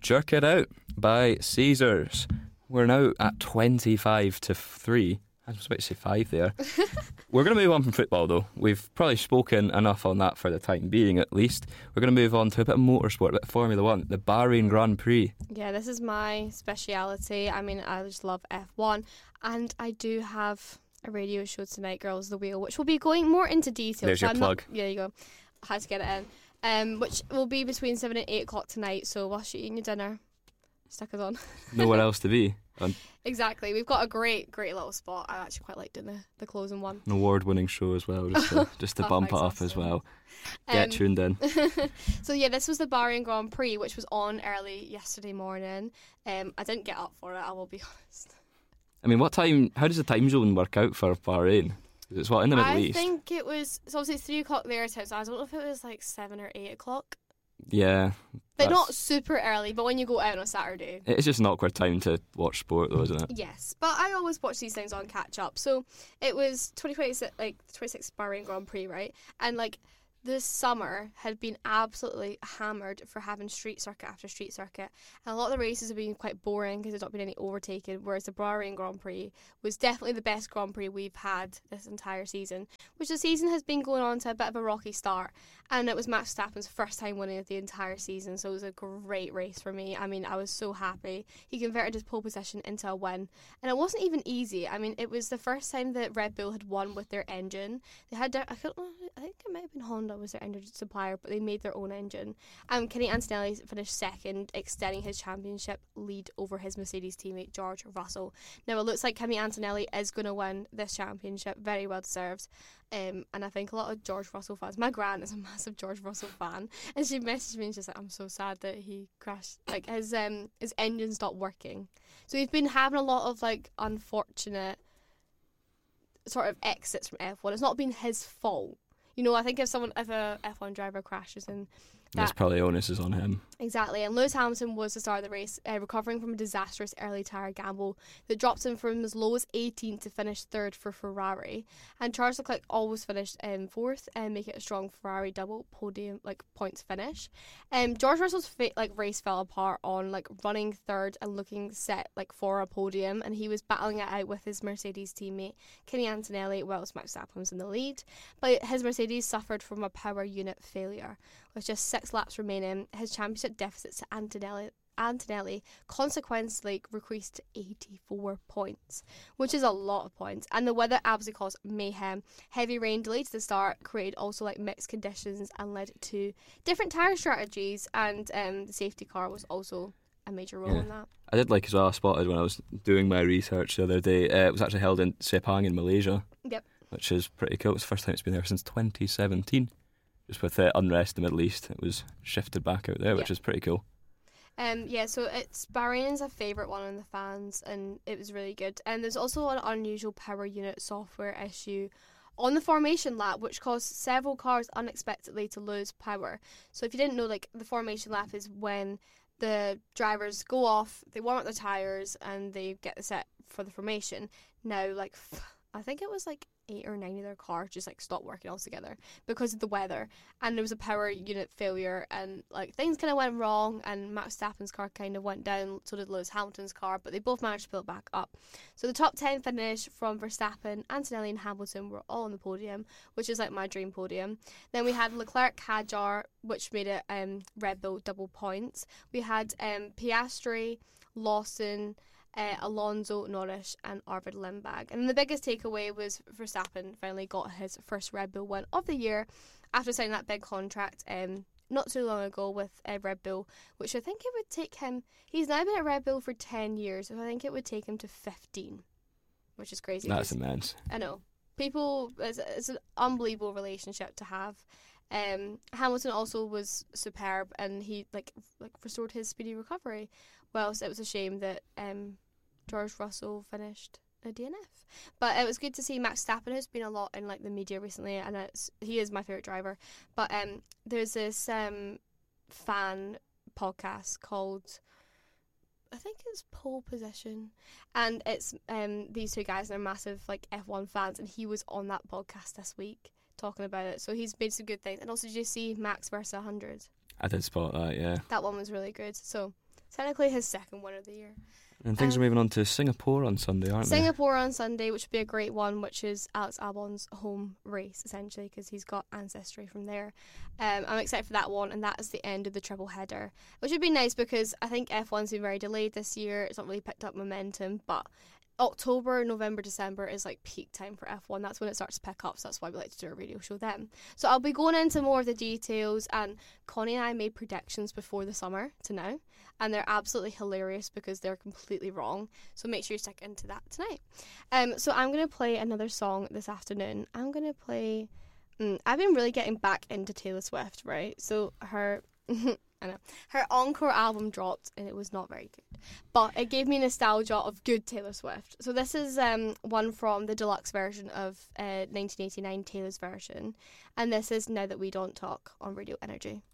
Jerk It Out by Caesars. We're now at 25-3. I was about to say 5 there. We're going to move on from football, though. We've probably spoken enough on that for the time being, at least. We're going to move on to a bit of motorsport, a bit of Formula 1, the Bahrain Grand Prix. Yeah, this is my speciality. I mean, I just love F1. And I do have a radio show tonight, Girls the Wheel, which will be going more into detail. There's your plug. There you go. I had to get it in. Which will be between 7 and 8 o'clock tonight. So whilst you're eating your dinner, stick us on. Nowhere else to be. Exactly. We've got a great little spot. I actually quite liked doing the closing one. An award-winning show as well, just to bump it up as well. Get tuned in. So yeah, this was the Bahrain Grand Prix, which was on early yesterday morning. I didn't get up for it, I will be honest. I mean, how does the time zone work out for Bahrain? It's in the Middle East? I think it was, so obviously it's 3 o'clock their time, so I don't know if it was like 7 or 8 o'clock. Yeah. But not super early, but when you go out on a Saturday. It's just an awkward time to watch sport though, isn't it? Yes, but I always watch these things on catch up. So it was 2026, like the 26th Bahrain Grand Prix, right? And like this summer had been absolutely hammered for having street circuit after street circuit. And a lot of the races have been quite boring because there's not been any overtaken, whereas the Bahrain Grand Prix was definitely the best Grand Prix we've had this entire season, which the season has been going on to a bit of a rocky start. And it was Max Verstappen's first time winning of the entire season, so it was a great race for me. I mean, I was so happy. He converted his pole position into a win. And it wasn't even easy. I mean, it was the first time that Red Bull had won with their engine. They had, I think it might have been Honda was their engine supplier, but they made their own engine. Kenny Antonelli finished second, extending his championship lead over his Mercedes teammate George Russell. Now it looks like Kenny Antonelli is going to win this championship, very well deserved. And I think a lot of George Russell fans, my gran is a massive George Russell fan, and she messaged me and she's like, I'm so sad that he crashed, like his engine stopped working. So he's been having a lot of like unfortunate sort of exits from F1. It's not been his fault. You know, I think if a F1 driver crashes, and that's probably onus is on him. Exactly. And Lewis Hamilton was the star of the race, recovering from a disastrous early tyre gamble that dropped him from as low as 18th to finish third for Ferrari. And Charles Leclerc always finished fourth and make it a strong Ferrari double podium points finish. George Russell's race fell apart on running third and looking set for a podium, and he was battling it out with his Mercedes teammate Kimi Antonelli whilst Max Verstappen was in the lead. But his Mercedes suffered from a power unit failure. With just 6 laps remaining, his championship deficit to Antonelli consequently decreased to 84 points, which is a lot of points. And the weather absolutely caused mayhem. Heavy rain delayed the start, created also mixed conditions, and led to different tyre strategies. And the safety car was also a major role in that. I did as well. I spotted when I was doing my research the other day. It was actually held in Sepang in Malaysia. Yep. Which is pretty cool. It's the first time it's been there since 2017. Just with unrest in the Middle East, it was shifted back out there, which is pretty cool. So Bahrain's a favourite one on the fans, and it was really good. And there's also an unusual power unit software issue on the formation lap, which caused several cars unexpectedly to lose power. So if you didn't know, the formation lap is when the drivers go off, they warm up their tyres, and they get the set for the formation. Now, I think it was 8 or 9 of their cars just stopped working altogether because of the weather, and there was a power unit failure, and things kind of went wrong, and Max Verstappen's car kind of went down, so did Lewis Hamilton's car, but they both managed to pull it back up. So the top 10 finish from Verstappen, Antonelli and Hamilton were all on the podium, which is my dream podium. Then we had Leclerc, Hadjar, which made it Red Bull double points. We had Piastri, Lawson, Alonso, Norris and Arvid Lindbergh. And the biggest takeaway was Verstappen finally got his first Red Bull win of the year after signing that big contract not too long ago with Red Bull, which I think it would take him, he's now been at Red Bull for 10 years, so I think it would take him to 15, which is crazy. That's immense. I know. It's an unbelievable relationship to have. Hamilton also was superb, and he restored his speedy recovery. Well, so it was a shame that George Russell finished a DNF. But it was good to see Max Verstappen, who's been a lot in the media recently, and he is my favourite driver. But there's this fan podcast called, I think it's Pole Position, and it's these two guys, and they're massive F1 fans, and he was on that podcast this week talking about it. So he's made some good things. And also, did you see Max versus 100? I did spot that, yeah. That one was really good. So Technically his second win of the year. And things are moving on to Singapore on Sunday, aren't they? Singapore on Sunday, which would be a great one, which is Alex Albon's home race, essentially, because he's got ancestry from there. I'm excited for that one, and that is the end of the triple header, which would be nice because I think F1's been very delayed this year. It's not really picked up momentum, but October, November, December is like peak time for F1. That's when it starts to pick up, so that's why we like to do a radio show then. So I'll be going into more of the details, and Connie and I made predictions before the summer to now, and they're absolutely hilarious because they're completely wrong. So make sure you stick into that tonight. So I'm going to play another song this afternoon. I'm going to play... I've been really getting back into Taylor Swift, right? So her... I know. Her encore album dropped and it was not very good. But it gave me nostalgia of good Taylor Swift. So this is one from the deluxe version of 1989, Taylor's version. And this is Now That We Don't Talk on Radio Energy.